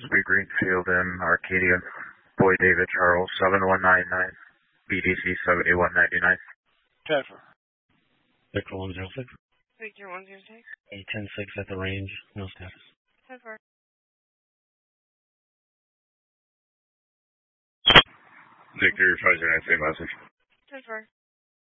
Osprey Greenfield in Arcadia. Boy David Charles 7199. BDC 7199. Jennifer. Victor 106. Victor 106. A106 at the range. No status. Jennifer. Victor 509, same message. Jennifer.